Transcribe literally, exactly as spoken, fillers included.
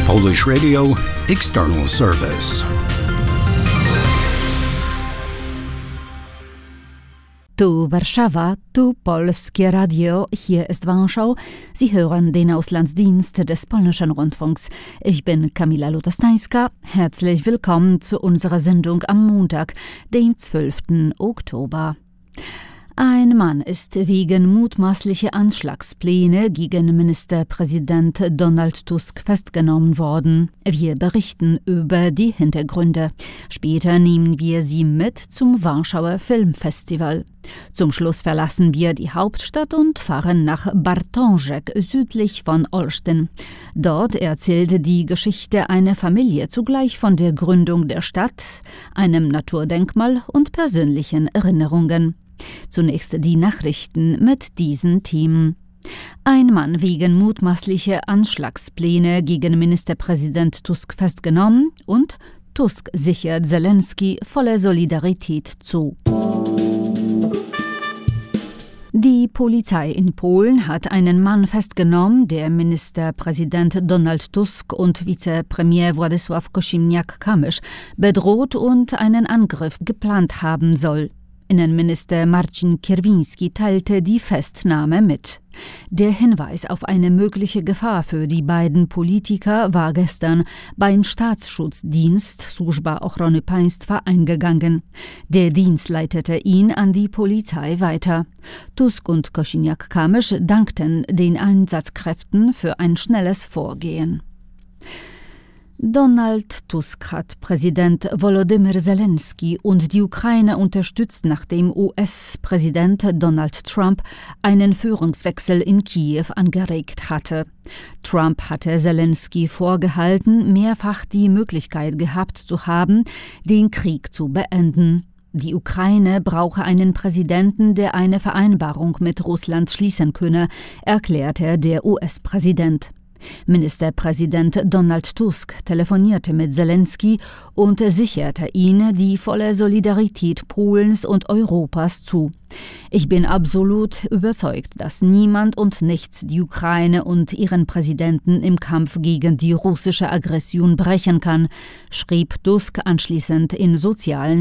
Polish Radio External Service. Tu Warszawa, tu Polskie Radio, hier ist Warschau. Sie hören den Auslandsdienst des polnischen Rundfunks. Ich bin Kamila Lutostańska. Herzlich willkommen zu unserer Sendung am Montag, dem zwölften Oktober. Ein Mann ist wegen mutmaßlicher Anschlagspläne gegen Ministerpräsident Donald Tusk festgenommen worden. Wir berichten über die Hintergründe. Später nehmen wir Sie mit zum Warschauer Filmfestival. Zum Schluss verlassen wir die Hauptstadt und fahren nach Bartążek südlich von Olsztyn. Dort erzählt die Geschichte einer Familie zugleich von der Gründung der Stadt, einem Naturdenkmal und persönlichen Erinnerungen. Zunächst die Nachrichten mit diesen Themen. Ein Mann wegen mutmaßlicher Anschlagspläne gegen Ministerpräsident Tusk festgenommen und Tusk sichert Zelensky volle Solidarität zu. Die Polizei in Polen hat einen Mann festgenommen, der Ministerpräsident Donald Tusk und Vizepremier Władysław Kosiniak-Kamysz bedroht und einen Angriff geplant haben soll. Innenminister Marcin Kierwiński teilte die Festnahme mit. Der Hinweis auf eine mögliche Gefahr für die beiden Politiker war gestern beim Staatsschutzdienst Służba Ochrony Państwa eingegangen. Der Dienst leitete ihn an die Polizei weiter. Tusk und Kosiniak-Kamysz dankten den Einsatzkräften für ein schnelles Vorgehen. Donald Tusk hat Präsident Volodymyr Zelensky und die Ukraine unterstützt, nachdem U S-Präsident Donald Trump einen Führungswechsel in Kiew angeregt hatte. Trump hatte Zelensky vorgehalten, mehrfach die Möglichkeit gehabt zu haben, den Krieg zu beenden. Die Ukraine brauche einen Präsidenten, der eine Vereinbarung mit Russland schließen könne, erklärte der U S-Präsident. Ministerpräsident Donald Tusk telefonierte mit Zelensky und sicherte ihm die volle Solidarität Polens und Europas zu. Ich bin absolut überzeugt, dass niemand und nichts die Ukraine und ihren Präsidenten im Kampf gegen die russische Aggression brechen kann, schrieb Tusk anschließend in sozialen